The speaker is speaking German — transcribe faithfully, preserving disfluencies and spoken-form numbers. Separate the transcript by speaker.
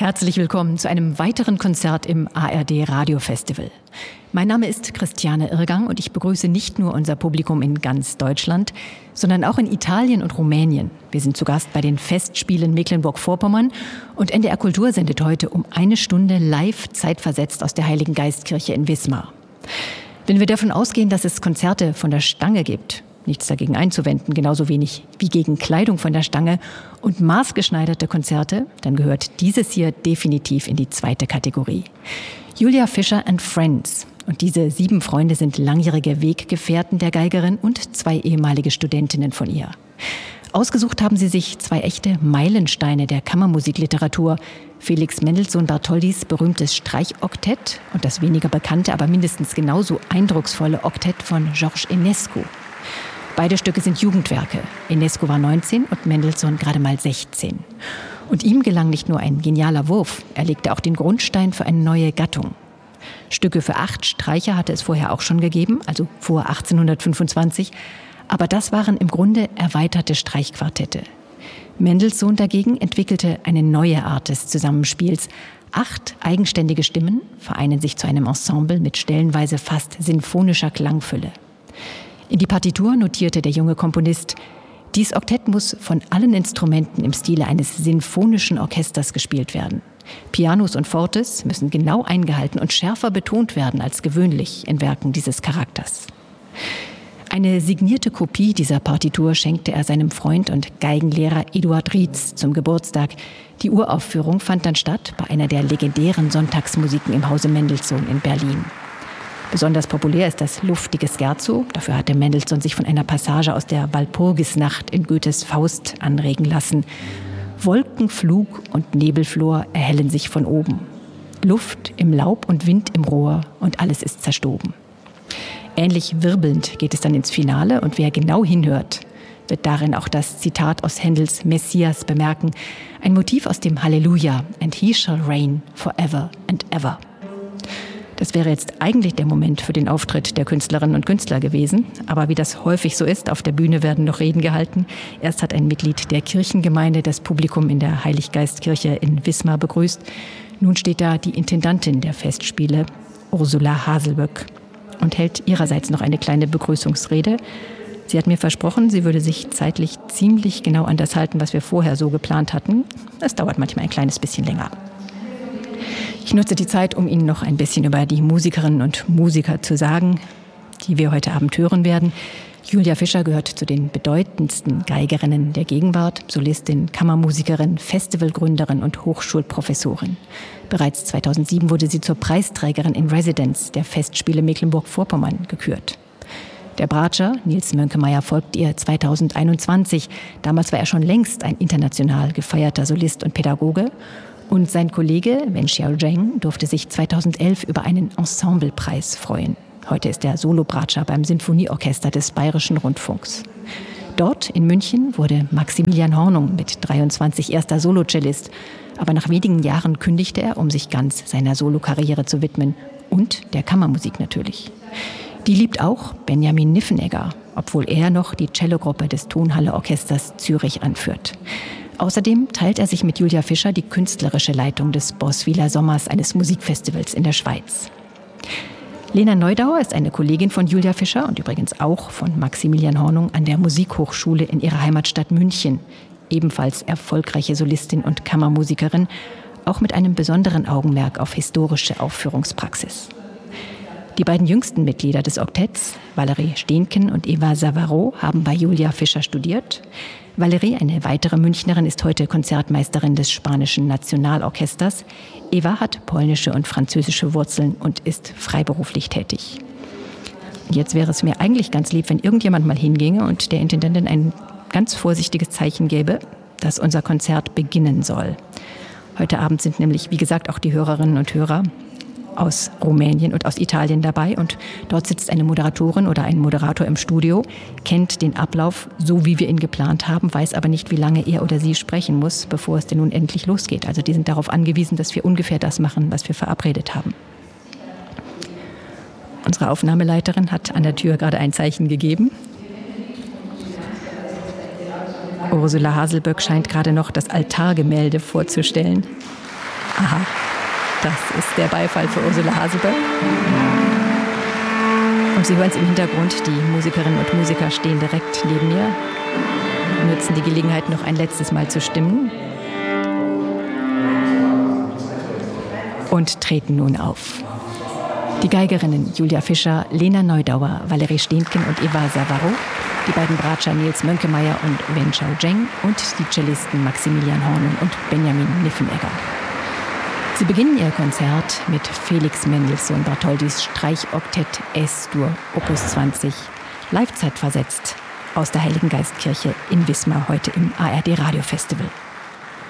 Speaker 1: Herzlich willkommen zu einem weiteren Konzert im A R D Radio Festival. Mein Name ist Christiane Irrgang und ich begrüße nicht nur unser Publikum in ganz Deutschland, sondern auch in Italien und Rumänien. Wir sind zu Gast bei den Festspielen Mecklenburg-Vorpommern und N D R Kultur sendet heute um eine Stunde live zeitversetzt aus der Heiligen Geistkirche in Wismar. Wenn wir davon ausgehen, dass es Konzerte von der Stange gibt, nichts dagegen einzuwenden, genauso wenig wie gegen Kleidung von der Stange und maßgeschneiderte Konzerte, dann gehört dieses hier definitiv in die zweite Kategorie. Julia Fischer and Friends. Und diese sieben Freunde sind langjährige Weggefährten der Geigerin und zwei ehemalige Studentinnen von ihr. Ausgesucht haben sie sich zwei echte Meilensteine der Kammermusikliteratur. Felix Mendelssohn Bartholdys berühmtes Streichoktett und das weniger bekannte, aber mindestens genauso eindrucksvolle Oktett von Georges Enescu. Beide Stücke sind Jugendwerke. Enescu war neunzehn und Mendelssohn gerade mal sechzehn. Und ihm gelang nicht nur ein genialer Wurf, er legte auch den Grundstein für eine neue Gattung. Stücke für acht Streicher hatte es vorher auch schon gegeben, also vor achtzehnhundertfünfundzwanzig. Aber das waren im Grunde erweiterte Streichquartette. Mendelssohn dagegen entwickelte eine neue Art des Zusammenspiels. Acht eigenständige Stimmen vereinen sich zu einem Ensemble mit stellenweise fast sinfonischer Klangfülle. In die Partitur notierte der junge Komponist: Dies Oktett muss von allen Instrumenten im Stile eines sinfonischen Orchesters gespielt werden. Pianos und Fortes müssen genau eingehalten und schärfer betont werden als gewöhnlich in Werken dieses Charakters. Eine signierte Kopie dieser Partitur schenkte er seinem Freund und Geigenlehrer Eduard Rietz zum Geburtstag. Die Uraufführung fand dann statt bei einer der legendären Sonntagsmusiken im Hause Mendelssohn in Berlin. Besonders populär ist das luftige Scherzo. Dafür hatte Mendelssohn sich von einer Passage aus der Walpurgisnacht in Goethes Faust anregen lassen. Wolkenflug und Nebelflor erhellen sich von oben. Luft im Laub und Wind im Rohr und alles ist zerstoben. Ähnlich wirbelnd geht es dann ins Finale und wer genau hinhört, wird darin auch das Zitat aus Händels Messias bemerken. Ein Motiv aus dem Halleluja. And he shall reign forever and ever. Das wäre jetzt eigentlich der Moment für den Auftritt der Künstlerinnen und Künstler gewesen. Aber wie das häufig so ist, auf der Bühne werden noch Reden gehalten. Erst hat ein Mitglied der Kirchengemeinde das Publikum in der Heiliggeistkirche in Wismar begrüßt. Nun steht da die Intendantin der Festspiele, Ursula Haselböck, und hält ihrerseits noch eine kleine Begrüßungsrede. Sie hat mir versprochen, sie würde sich zeitlich ziemlich genau an das halten, was wir vorher so geplant hatten. Es dauert manchmal ein kleines bisschen länger. Ich nutze die Zeit, um Ihnen noch ein bisschen über die Musikerinnen und Musiker zu sagen, die wir heute Abend hören werden. Julia Fischer gehört zu den bedeutendsten Geigerinnen der Gegenwart, Solistin, Kammermusikerin, Festivalgründerin und Hochschulprofessorin. Bereits zweitausendsieben wurde sie zur Preisträgerin in Residence der Festspiele Mecklenburg-Vorpommern gekürt. Der Bratscher, Nils Mönkemeyer, folgt ihr zweitausendeinundzwanzig. Damals war er schon längst ein international gefeierter Solist und Pädagoge. Und sein Kollege Wen Xiaozheng durfte sich zweitausendelf über einen Ensemblepreis freuen. Heute ist er Solo-Bratscher beim Sinfonieorchester des Bayerischen Rundfunks. Dort in München wurde Maximilian Hornung mit dreiundzwanzig erster Solocellist. Aber nach wenigen Jahren kündigte er, um sich ganz seiner Solokarriere zu widmen. Und der Kammermusik natürlich. Die liebt auch Benjamin Niffenegger, obwohl er noch die Cellogruppe des Tonhalle-Orchesters Zürich anführt. Außerdem teilt er sich mit Julia Fischer die künstlerische Leitung des Boswiler Sommers, eines Musikfestivals in der Schweiz. Lena Neudauer ist eine Kollegin von Julia Fischer und übrigens auch von Maximilian Hornung an der Musikhochschule in ihrer Heimatstadt München. Ebenfalls erfolgreiche Solistin und Kammermusikerin, auch mit einem besonderen Augenmerk auf historische Aufführungspraxis. Die beiden jüngsten Mitglieder des Oktetts, Valerie Steenken und Eva Savaro, haben bei Julia Fischer studiert. Valerie, eine weitere Münchnerin, ist heute Konzertmeisterin des spanischen Nationalorchesters. Eva hat polnische und französische Wurzeln und ist freiberuflich tätig. Und jetzt wäre es mir eigentlich ganz lieb, wenn irgendjemand mal hinginge und der Intendantin ein ganz vorsichtiges Zeichen gäbe, dass unser Konzert beginnen soll. Heute Abend sind nämlich, wie gesagt, auch die Hörerinnen und Hörer aus Rumänien und aus Italien dabei und dort sitzt eine Moderatorin oder ein Moderator im Studio, kennt den Ablauf so, wie wir ihn geplant haben, weiß aber nicht, wie lange er oder sie sprechen muss, bevor es denn nun endlich losgeht. Also die sind darauf angewiesen, dass wir ungefähr das machen, was wir verabredet haben. Unsere Aufnahmeleiterin hat an der Tür gerade ein Zeichen gegeben. Ursula Haselböck scheint gerade noch das Altargemälde vorzustellen. Aha, das ist der Beifall für Ursula Haselböck. Und Sie hören es im Hintergrund, die Musikerinnen und Musiker stehen direkt neben mir, nutzen die Gelegenheit, noch ein letztes Mal zu stimmen und treten nun auf. Die Geigerinnen Julia Fischer, Lena Neudauer, Valerie Stehnken und Eva Savaro, die beiden Bratscher Nils Mönkemeyer und Wen Chao Zheng und die Cellisten Maximilian Hornen und Benjamin Niffenegger. Sie beginnen ihr Konzert mit Felix Mendelssohn Bartholdys Streichoktett Es-Dur, Opus zwanzig, live zeitversetzt aus der Heiligen Geistkirche in Wismar, heute im A R D Radio Festival.